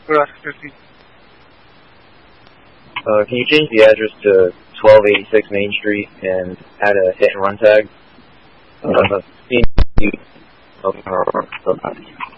Correct, 50. Can you change the address to 1286 Main Street and add a hit and run tag?